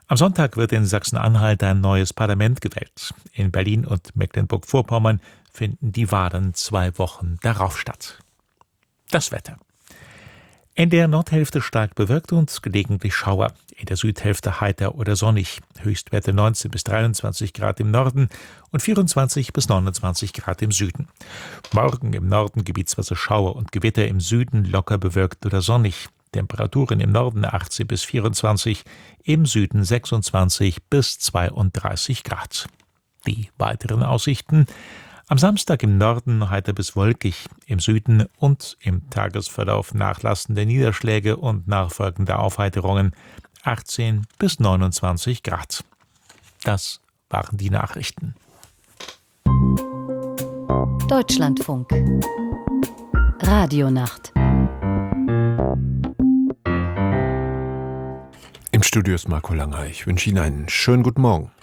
Am Sonntag wird in Sachsen-Anhalt ein neues Parlament gewählt. In Berlin und Mecklenburg-Vorpommern finden die Wahlen 2 Wochen darauf statt. Das Wetter. In der Nordhälfte stark bewölkt und gelegentlich Schauer. In der Südhälfte heiter oder sonnig. Höchstwerte 19 bis 23 Grad im Norden und 24 bis 29 Grad im Süden. Morgen im Norden gebietsweise Schauer und Gewitter, im Süden locker bewölkt oder sonnig. Temperaturen im Norden 18 bis 24, im Süden 26 bis 32 Grad. Die weiteren Aussichten: Am Samstag im Norden heiter bis wolkig, im Süden und im Tagesverlauf nachlassende Niederschläge und nachfolgende Aufheiterungen 18 bis 29 Grad. Das waren die Nachrichten. Deutschlandfunk Radionacht. Im Studio ist Marco Langer. Ich wünsche Ihnen einen schönen guten Morgen.